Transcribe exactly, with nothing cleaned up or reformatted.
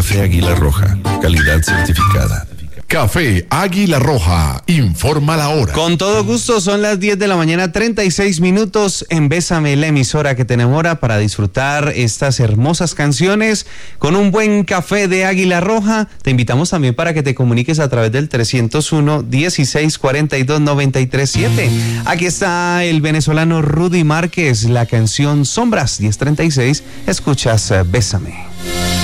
Café Águila Roja, calidad certificada. Café Águila Roja, informa la hora. Con todo gusto, son las diez de la mañana, treinta y seis minutos en Bésame, la emisora que te enamora, para disfrutar estas hermosas canciones con un buen café de Águila Roja. Te invitamos también para que te comuniques a través del trescientos uno, dieciséis cuarenta y dos, noventa y tres siete. Aquí está el venezolano Rudy Márquez, la canción Sombras, diez treinta y seis. Escuchas Bésame.